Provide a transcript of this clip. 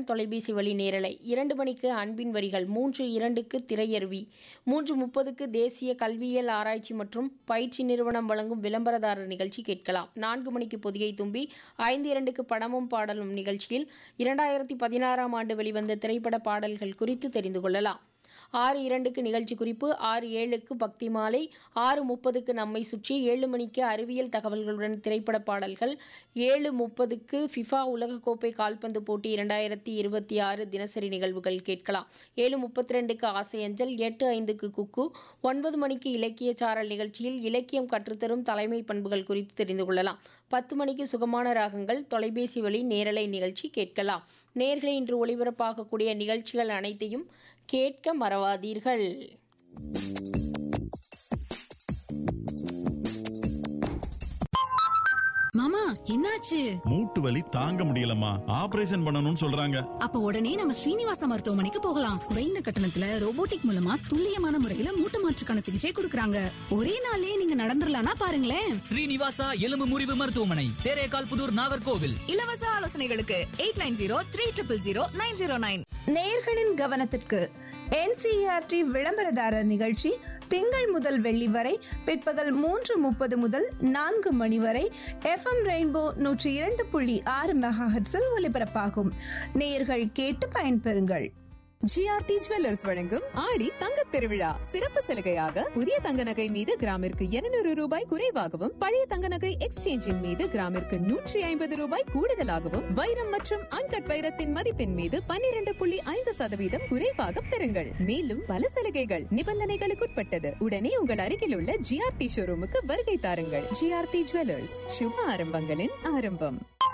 தொலைபேசி வழி நேரலை, 2 மணிக்கு அன்பின் வரிகள், 3:02க்கு திரையருவி, 3:30க்கு தேசிய கல்வியியல் ஆராய்ச்சி மற்றும் பயிற்சி நிறுவனம் வழங்கும் விளம்பரதாரர் நிகழ்ச்சி கேட்கலாம். 4 மணிக்கு பொதிகை தும்பி, 5:02க்கு படமும் பாடலும் நிகழ்ச்சியில் 2016ஆம் ஆண்டு வெளிவந்த திரைப்பட பாடல்கள் குறித்து தெரிந்து கொள்ளலாம். 6:02க்கு நிகழ்ச்சி குறிப்பு, 6:07க்கு பக்தி மாலை, 6:30க்கு நம்மை சுற்றி, 7 மணிக்கு அறிவியல் தகவல்களுடன் திரைப்பட பாடல்கள், 7:30க்கு ஃபிஃபா உலகக்கோப்பை கால்பந்து போட்டி 2026 தினசரி நிகழ்வுகள் கேட்கலாம். 7:32க்கு ஆசையஞ்சல், 8:05க்கு குக்கு, 9 மணிக்கு இலக்கிய சாரல் நிகழ்ச்சியில் இலக்கியம் கற்றுத்தரும் தலைமை பண்புகள் குறித்து தெரிந்து கொள்ளலாம். 10 மணிக்கு சுகமான ராகங்கள் தொலைபேசி வழி நேரலை நிகழ்ச்சி கேட்கலாம். நேயர்களே, இன்று ஒளிபரப்பாகக்கூடிய நிகழ்ச்சிகள் அனைத்தையும் கேட்க மறவாதீர்கள். மாமா, என்னாச்சு? மூட்டு வலி தாங்க முடியலம்மா, ஆபரேஷன் பண்ணணும்னு சொல்றாங்க. அப்ப உடனே நம்ம ஸ்ரீனிவாசா மருத்துவமனைக்கு போகலாம். குறைந்த கட்டணத்துல ரோபோட்டிக் மூலமா துல்லியமான முறையில மூட்டு மாற்றுக்கான சிகிச்சை கொடுக்கறாங்க. ஒரே நாளே நீங்க நடந்துடலாம்னா பாருங்களேன். ஸ்ரீனிவாசா எலும்பு முறிவு மருத்துவமனை, தேரேகால் புதூர், நாகர்கோவில். இலவச ஆலோசனைகளுக்கு 8903000909. நேயர்களின் கவனத்திற்கு NCERT விளம்பரதாரர் நிகழ்ச்சி திங்கள் முதல் வெள்ளி வரை பிற்பகல் 3:30 முதல் 4 மணி வரை FM ரெயின்போ 102.6 மெகாஹெர்ட்ஸில் ஒலிபரப்பாகும். நேயர்கள் கேட்டு பயன்பெறுங்கள். GRT ஜுவல்லர்ஸ் வழங்கும் ஆடி தங்கத் திருவிழா சிறப்பு சலுகையாக புதிய தங்க நகை மீது கிராமிற்கு 200 ரூபாய் குறைவாகவும், பழைய தங்க நகை எக்ஸ்சேஞ்சின் மீது கிராமிற்கு 150 ரூபாய் கூடுதலாகவும், வைரம் மற்றும் அன்கட் வைரத்தின் மதிப்பின் மீது 12.5% குறைவாக பெறுங்கள். மேலும் பல சலுகைகள், நிபந்தனைகளுக்குட்பட்டது. உடனே உங்கள் அருகில் உள்ள GRT ஷோரூமுக்கு வருகை தாருங்கள். GRT ஜுவல்லர்ஸ், சுப ஆரம்பங்களின் ஆரம்பம்.